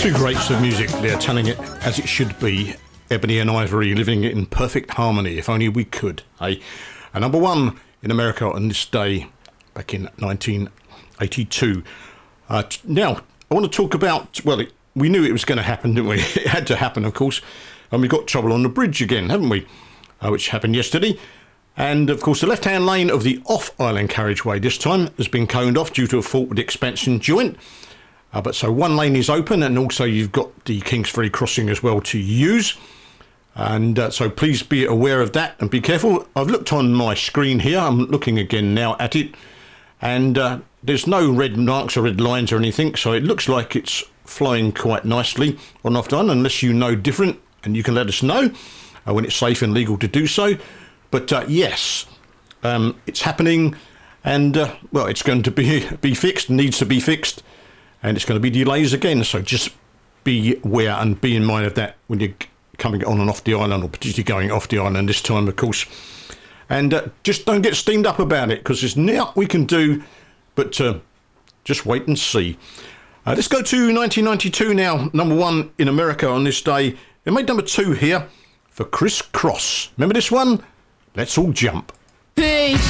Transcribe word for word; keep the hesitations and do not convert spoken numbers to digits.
Two greats of music, they're telling it as it should be. Ebony and Ivory living it in perfect harmony, if only we could. Hey, a number one in America on this day back in nineteen eighty-two. Uh, t- now, I want to talk about, well, it, we knew it was going to happen, didn't we? It had to happen, of course. And we got trouble on the bridge again, haven't we? Uh, which happened yesterday. And, of course, the left-hand lane of the off-island carriageway this time has been coned off due to a fault with the expansion joint. Uh, but so one lane is open, and also you've got the Kingsferry crossing as well to use. And uh, so please be aware of that and be careful. I've looked on my screen here. I'm looking again now at it. And uh, there's no red marks or red lines or anything. So it looks like it's flowing quite nicely on off-done, unless you know different. And you can let us know uh, when it's safe and legal to do so. But uh, yes, um, it's happening. And, uh, well, it's going to be, be fixed, needs to be fixed. And it's going to be delays again. So just be aware and be in mind of that when you're coming on and off the island, or particularly going off the island this time, of course. And uh, just don't get steamed up about it, because there's nothing we can do but uh, just wait and see. Uh, let's go to nineteen ninety-two now, number one in America on this day. It made number two here for Chris Cross. Remember this one? Let's All Jump. Hey.